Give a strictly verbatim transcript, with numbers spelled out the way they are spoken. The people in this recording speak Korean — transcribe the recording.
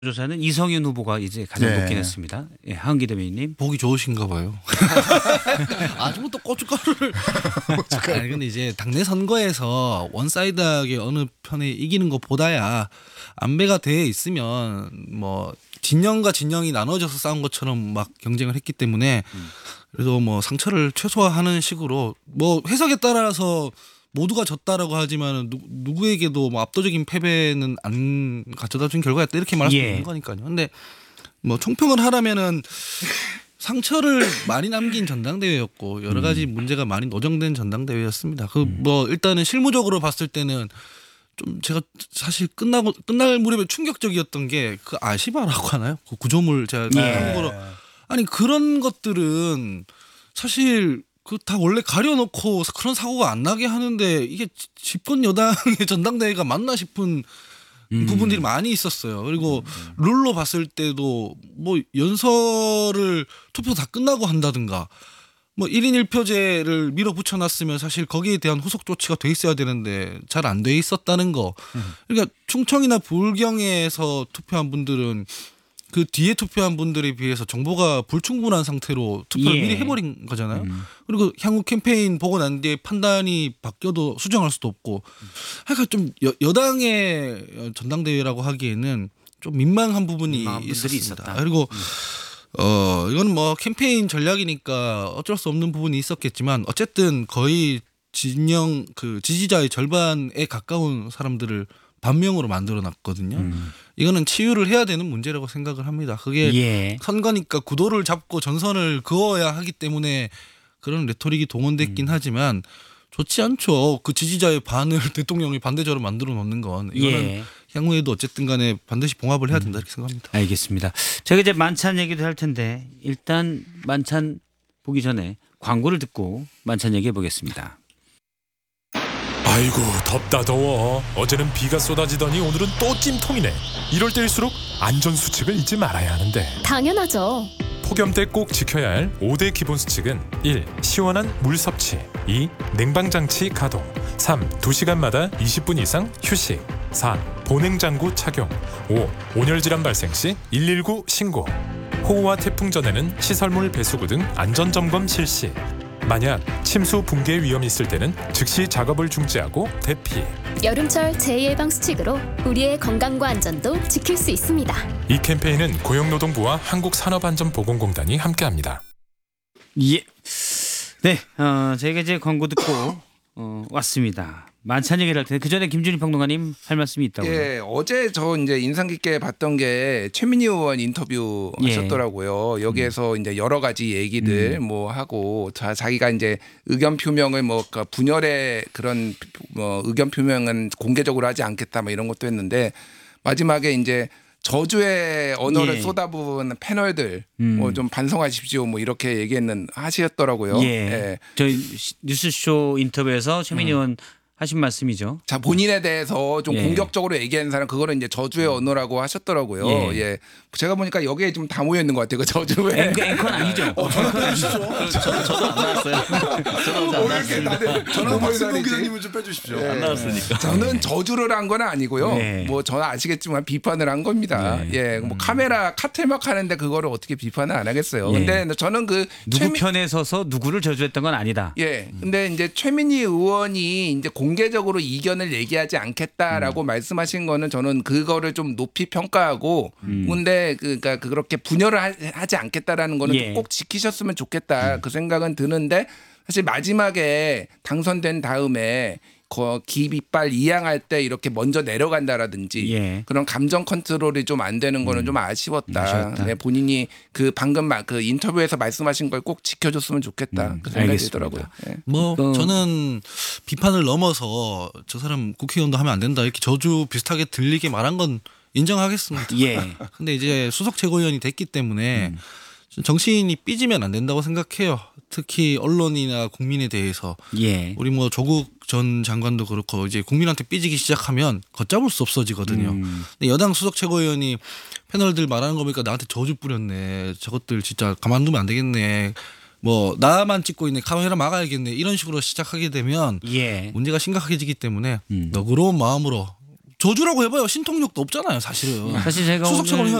조사는 이성윤 후보가 이제 가장 네. 높긴 했습니다. 예, 하은기 대변인님. 보기 좋으신가 봐요. 아주 또 고춧가루를. 아니 근데 이제 당내 선거에서 원사이드하게 어느 편에 이기는 것보다야 안배가 돼 있으면 뭐 진영과 진영이 나눠져서 싸운 것처럼 막 경쟁을 했기 때문에 그래도 뭐 상처를 최소화하는 식으로 뭐 해석에 따라서 모두가 졌다라고 하지만 누, 누구에게도 뭐 압도적인 패배는 안 가져다 준 결과였다 이렇게 말할 수 예. 있는 거니까요. 근데 뭐 총평을 하라면은 상처를 많이 남긴 전당대회였고 여러 가지 음. 문제가 많이 노정된 전당대회였습니다. 그 뭐 일단은 실무적으로 봤을 때는 좀 제가 사실 끝나고 끝날 무렵에 충격적이었던 게 그 아시바라고 하나요? 그 구조물 제가 예. 참고로 아니 그런 것들은 사실 그 다 원래 가려놓고 그런 사고가 안 나게 하는데 이게 집권 여당의 전당대회가 맞나 싶은 음. 부분들이 많이 있었어요. 그리고 룰로 봤을 때도 뭐 연설을 투표 다 끝나고 한다든가 뭐 일 인 일 표제를 밀어붙여 놨으면 사실 거기에 대한 후속 조치가 돼 있어야 되는데 잘 안 돼 있었다는 거. 그러니까 충청이나 불경에서 투표한 분들은 그 뒤에 투표한 분들에 비해서 정보가 불충분한 상태로 투표를 예. 미리 해버린 거잖아요. 음. 그리고 향후 캠페인 보고 난 뒤에 판단이 바뀌어도 수정할 수도 없고 하여간 좀 여, 여당의 전당대회라고 하기에는 좀 민망한 부분이 민망한 분들이 있었습니다. 있었다. 그리고 어 이건 뭐 캠페인 전략이니까 어쩔 수 없는 부분이 있었겠지만 어쨌든 거의 진영 그 지지자의 절반에 가까운 사람들을 반명으로 만들어 놨거든요. 음. 이거는 치유를 해야 되는 문제라고 생각을 합니다. 그게 예. 선거니까 구도를 잡고 전선을 그어야 하기 때문에 그런 레토릭이 동원됐긴 음. 하지만 좋지 않죠. 그 지지자의 반을 대통령이 반대자로 만들어 놓는 건 이거는 예. 향후에도 어쨌든 간에 반드시 봉합을 해야 된다 이렇게 생각합니다. 알겠습니다. 저희가 이제 만찬 얘기도 할 텐데 일단 만찬 보기 전에 광고를 듣고 만찬 얘기해 보겠습니다. 아이고 덥다 더워. 어제는 비가 쏟아지더니 오늘은 또 찜통이네. 이럴 때일수록 안전수칙을 잊지 말아야 하는데 당연하죠. 폭염 때 꼭 지켜야 할 오 대 기본 수칙은 일. 시원한 물 섭취, 이. 냉방장치 가동, 삼. 두 시간마다 이십 분 이상 휴식, 사. 보냉장구 착용, 오. 온열질환 발생 시 일일구 신고. 호우와 태풍 전에는 시설물 배수구 등 안전점검 실시. 만약 침수 붕괴 위험이 있을 때는 즉시 작업을 중지하고 대피. 여름철 재예방 수칙으로 우리의 건강과 안전도 지킬 수 있습니다. 이 캠페인은 고용노동부와 한국산업안전보건공단이 함께합니다. 예. 네, 어, 저희가 이제 광고 듣고 어, 왔습니다. 만찬 얘기를 할 텐데 그 전에 김준일 평론가님 할 말씀이 있다고요. 예, 어제 저 이제 인상 깊게 봤던 게 최민희 의원 인터뷰 예. 하셨더라고요. 여기에서 이제 여러 가지 얘기들 음. 뭐 하고 자, 자기가 이제 의견 표명을 뭐 그러니까 분열의 그런 뭐 의견 표명은 공개적으로 하지 않겠다 뭐 이런 것도 했는데 마지막에 이제 저주의 언어를 예. 쏟아부은 패널들 음. 뭐 좀 반성하십시오 뭐 이렇게 얘기했는 하시더라고요. 예. 예. 저희 시- 뉴스쇼 인터뷰에서 최민희 의원 하신 말씀이죠. 자 본인에 대해서 좀 예. 공격적으로 얘기하는 사람 그거를 이제 저주의 언어라고 하셨더라고요. 예. 예. 제가 보니까 여기에 좀 다 모여 있는 것 같아요. 그 저주의. 앵커, 앵커는 아니죠. 앵커는 아니죠. 저, 저도 안 나왔어요. 저도 어제 안 나왔습니다. 저는 박승용 기자님은 좀 빼주십시오. 예. 안 나왔으니까. 저는 저주를 한 건 아니고요. 네. 뭐 저는 아시겠지만 비판을 한 겁니다. 네. 예, 뭐 카메라 카텔막 하는데 그거를 어떻게 비판을 안 하겠어요. 예. 근데 저는 그 누구 최민- 편에 서서 누구를 저주했던 건 아니다. 예. 근데 이제 최민희 의원이 이제 공개적으로 이견을 얘기하지 음. 않겠다라고 말씀하신 거는 저는 그거를 좀 높이 평가하고 근데 그러니까 그렇게 분열을 하- 하지 않겠다라는 거는 예. 꼭 지키셨으면 좋겠다. 그 생각은 드는데 사실 마지막에 당선된 다음에 거 기빗발 이양할 때 이렇게 먼저 내려간다라든지 예. 그런 감정 컨트롤이 좀 안 되는 거는 좀 아쉬웠다. 아쉬웠다. 네, 본인이 그 방금 마- 그 인터뷰에서 말씀하신 걸 꼭 지켜줬으면 좋겠다. 그 생각이 알겠습니다. 들더라고요. 예. 뭐 어. 저는 비판을 넘어서 저 사람 국회의원도 하면 안 된다 이렇게 저주 비슷하게 들리게 말한 건 인정하겠습니다. 예. 근데 이제 수석 최고위원이 됐기 때문에 정치인이 삐지면 안 된다고 생각해요. 특히 언론이나 국민에 대해서 예. 우리 뭐 조국 전 장관도 그렇고 이제 국민한테 삐지기 시작하면 걷잡을 수 없어지거든요. 음. 근데 여당 수석 최고위원이 패널들 말하는 거 보니까 나한테 저주 뿌렸네. 저것들 진짜 가만두면 안 되겠네. 뭐 나만 찍고 있네. 카메라 막아야겠네. 이런 식으로 시작하게 되면 예. 문제가 심각해지기 때문에 음. 너그러운 마음으로 저주라고 해봐요. 신통력도 없잖아요, 사실은. 사실 제가 수석 오늘 처벌